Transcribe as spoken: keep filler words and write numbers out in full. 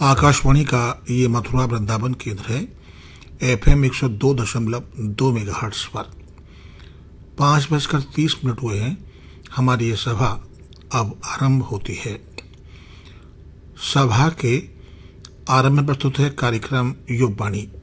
आकाशवाणी का ये मथुरा वृंदावन केंद्र है। एफएम एक सौ दो दशमलव दो मेगाहर्ट्ज पर पाँच बजकर तीस मिनट हुए हैं। हमारी ये सभा अब आरंभ होती है। सभा के आरंभ में प्रस्तुत है कार्यक्रम युगवाणी।